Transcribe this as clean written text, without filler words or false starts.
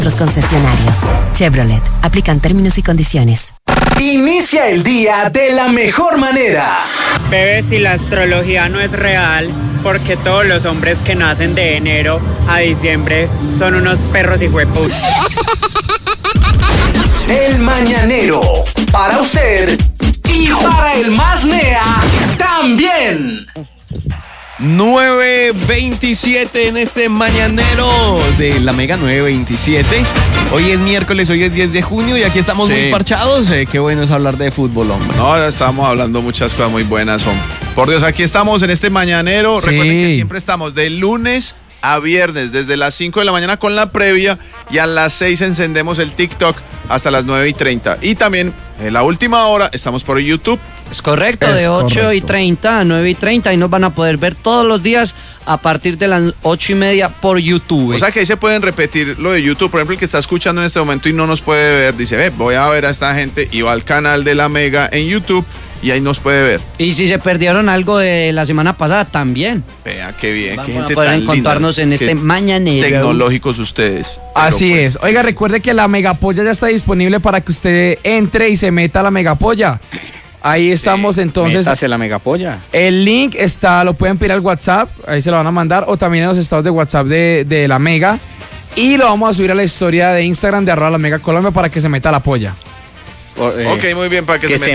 Nuestros concesionarios. Chevrolet. Aplican términos y condiciones. Inicia el día de la mejor manera. Bebé, si la astrología no es real, porque todos los hombres que nacen de enero a diciembre son unos perros hijuepuch. El Mañanero. Para usted y para el más nea también. 9:27 en este Mañanero de la Mega 9:27. Hoy es miércoles, hoy es 10 de junio y aquí estamos muy parchados. Qué bueno es hablar de fútbol, hombre. No, estamos hablando muchas cosas muy buenas, hombre. Por Dios, aquí estamos en este Mañanero. Sí. Recuerden que siempre estamos de lunes a viernes, desde las 5 de la mañana con la previa y a las 6 encendemos el TikTok hasta las 9:30. Y también en la última hora estamos por YouTube. Es correcto, de 8:30 a 9:30 y nos van a poder ver todos los días a partir de las 8:30 por YouTube. O sea que ahí se pueden repetir lo de YouTube. Por ejemplo, el que está escuchando en este momento y no nos puede ver, dice, voy a ver a esta gente y va al canal de la Mega en YouTube y ahí nos puede ver. Y si se perdieron algo de la semana pasada, también. Vea, qué bien, qué gente a poder tan encontrarnos linda, en este qué Mañanero. Tecnológicos ustedes. Así es. Oiga, recuerde que la Megapolla ya está disponible para que usted entre y se meta a la Megapolla. Ahí estamos, entonces. Métase la Megapolla. El link está, lo pueden pedir al WhatsApp, ahí se lo van a mandar, o también en los estados de WhatsApp de la Mega. Y lo vamos a subir a la historia de Instagram de @LaMegaColombia para que se meta a la polla. Ok, muy bien, para que se meta.